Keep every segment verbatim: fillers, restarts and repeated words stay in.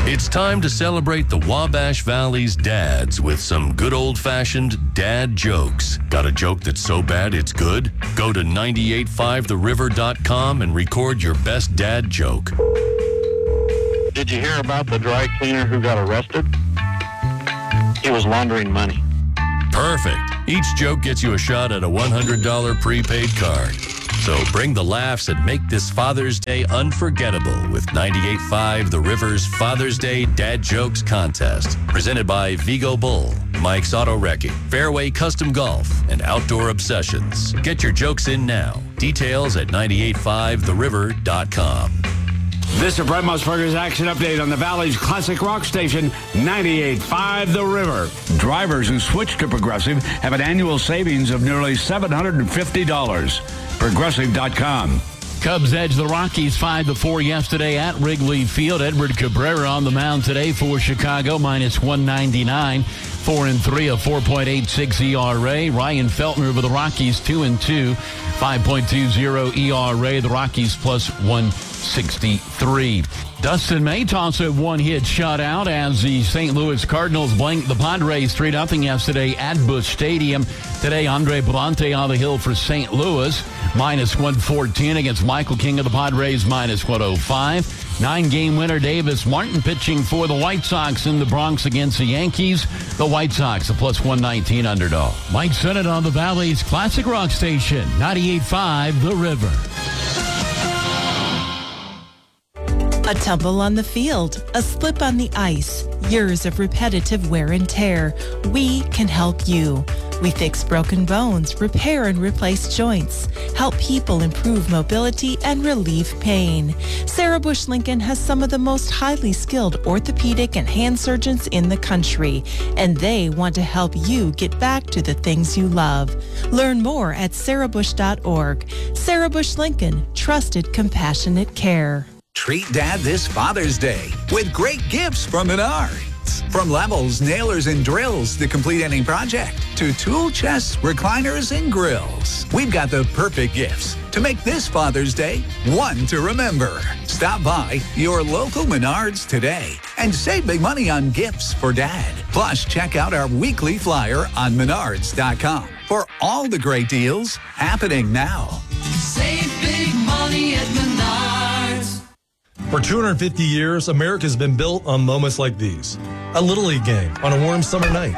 It's time to celebrate the Wabash Valley's dads with some good old-fashioned dad jokes. Got a joke that's so bad it's good? Go to nine eight five the river dot com and record your best dad joke. Did you hear about the dry cleaner who got arrested? He was laundering money. Perfect. Each joke gets you a shot at a one hundred dollars prepaid card. So bring the laughs and make this Father's Day unforgettable with ninety-eight point five The River's Father's Day Dad Jokes Contest. Presented by Vigo Bull, Mike's Auto Wrecking, Fairway Custom Golf, and Outdoor Obsessions. Get your jokes in now. Details at nine eight five the river dot com. This is Brett Musburger's Action Update on the Valley's classic rock station, ninety-eight point five The River. Drivers who switch to Progressive have an annual savings of nearly seven hundred fifty dollars. Progressive dot com. Cubs edge the Rockies five to four yesterday at Wrigley Field. Edward Cabrera on the mound today for Chicago, minus one ninety-nine. four and three, a four point eight six E R A. Ryan Feltner over the Rockies, two and two, five point two oh E R A. The Rockies plus one sixty-three. Dustin May tossed a one-hit shutout as the Saint Louis Cardinals blanked the Padres three nothing yesterday at Busch Stadium. Today, Andre Pallante on the hill for Saint Louis, minus one fourteen against Michael King of the Padres, minus one oh five. Nine-game winner Davis Martin pitching for the White Sox in the Bronx against the Yankees. The White Sox, a plus one nineteen underdog. Mike Sennett on the Valley's classic rock station, ninety-eight point five The River. A tumble on the field, a slip on the ice, years of repetitive wear and tear. We can help you. We fix broken bones, repair and replace joints, help people improve mobility and relieve pain. Sarah Bush Lincoln has some of the most highly skilled orthopedic and hand surgeons in the country, and they want to help you get back to the things you love. Learn more at sarah bush dot org. Sarah Bush Lincoln, trusted, compassionate care. Treat Dad this Father's Day with great gifts from Menards. From levels, nailers, and drills to complete any project, to tool chests, recliners, and grills. We've got the perfect gifts to make this Father's Day one to remember. Stop by your local Menards today and save big money on gifts for Dad. Plus, check out our weekly flyer on menards dot com for all the great deals happening now. Save big money at Menards. For two hundred fifty years, America's been built on moments like these. A Little League game on a warm summer night.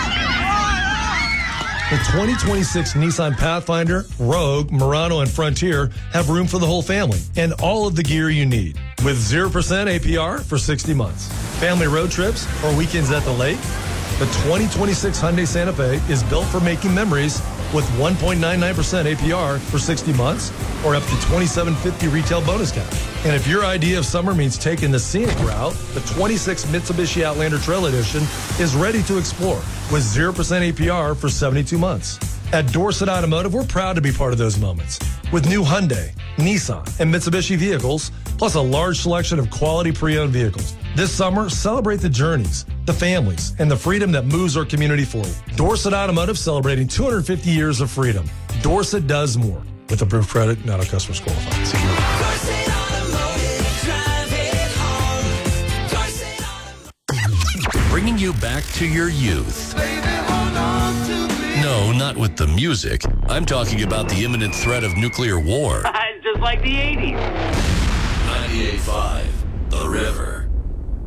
The twenty twenty-six Nissan Pathfinder, Rogue, Murano, and Frontier have room for the whole family and all of the gear you need. With zero percent A P R for sixty months. Family road trips or weekends at the lake. The twenty twenty-six Hyundai Santa Fe is built for making memories with one point nine nine percent A P R for sixty months or up to twenty-seven fifty retail bonus cash. And if your idea of summer means taking the scenic route, the twenty-six Mitsubishi Outlander Trail Edition is ready to explore with zero percent A P R for seventy-two months. At Dorset Automotive, we're proud to be part of those moments with new Hyundai, Nissan, and Mitsubishi vehicles, plus a large selection of quality pre-owned vehicles. This summer, celebrate the journeys, the families, and the freedom that moves our community forward. Dorset Automotive celebrating two hundred fifty years of freedom. Dorset does more. With approved credit, not all customers qualified. See you. Dorset Automotive, drive it home. Dorset Automotive. Bringing you back to your youth. Baby, hold on to me. No, not with the music. I'm talking about the imminent threat of nuclear war. It's just like the eighties. ninety-eight point five